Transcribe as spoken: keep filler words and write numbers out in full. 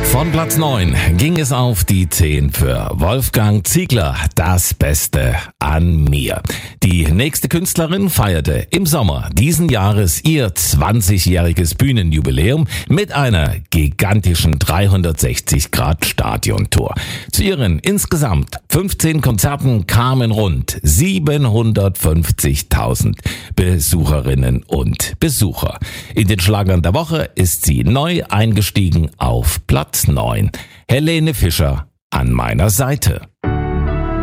Von Platz neun ging es auf die zehn für Wolfgang Ziegler, Das Beste an mir. Die nächste Künstlerin feierte im Sommer diesen Jahres ihr zwanzigjähriges Bühnenjubiläum mit einer gigantischen dreihundertsechzig Grad Stadiontour. Zu ihren insgesamt fünfzehn Konzerten kamen rund siebenhundertfünfzigtausend Besucherinnen und Besucher. In den Schlagern der Woche ist sie neu eingestiegen auf Platz neun. Helene Fischer an meiner Seite.